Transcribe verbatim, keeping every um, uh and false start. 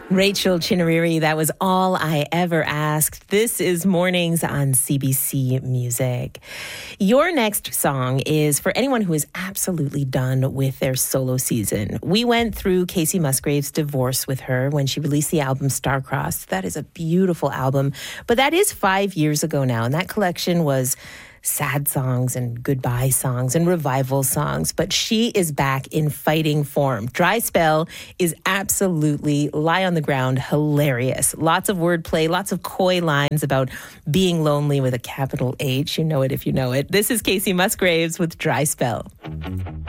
Rachel Chinariri, that was All I Ever Asked. This is Mornings on C B C Music. Your next song is for anyone who is absolutely done with their solo season. We went through Kacey Musgrave's divorce with her when she released the album Starcrossed. That is a beautiful album, but that is five years ago now, and that collection was sad songs and goodbye songs and revival songs, but she is back in fighting form. Dry Spell is absolutely lie on the ground hilarious. Lots of wordplay, lots of coy lines about being lonely with a capital H. You know it if you know it. This is Kacey Musgraves with Dry Spell.